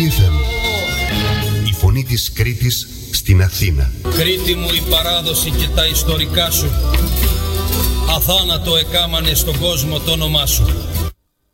FM. Η φωνή της Κρήτης στην Αθήνα. Κρήτη μου, η παράδοση και τα ιστορικά σου αθάνατο εκάμανε στον κόσμο το όνομά σου.